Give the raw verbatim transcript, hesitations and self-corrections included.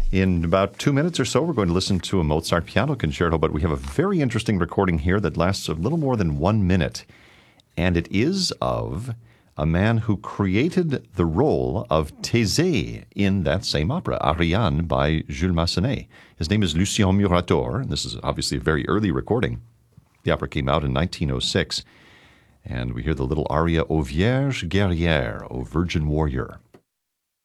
In about two minutes or so, we're going to listen to a Mozart piano concerto, but we have a very interesting recording here that lasts a little more than one minute. And it is of a man who created the role of Thésée in that same opera, Ariane, by Jules Massenet. His name is Lucien Murator, and this is obviously a very early recording. The opera came out in nineteen oh six, and we hear the little aria, O Vierge guerrière, O Virgin warrior.